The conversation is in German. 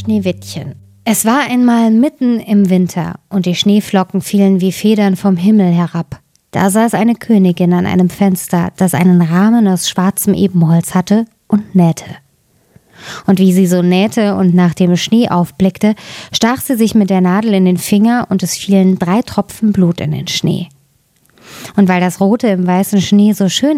Schneewittchen. Es war einmal mitten im Winter und die Schneeflocken fielen wie Federn vom Himmel herab. Da saß eine Königin an einem Fenster, das einen Rahmen aus schwarzem Ebenholz hatte, und nähte. Und wie sie so nähte und nach dem Schnee aufblickte, stach sie sich mit der Nadel in den Finger und es fielen 3 Tropfen Blut in den Schnee. Und weil das Rote im weißen Schnee so schön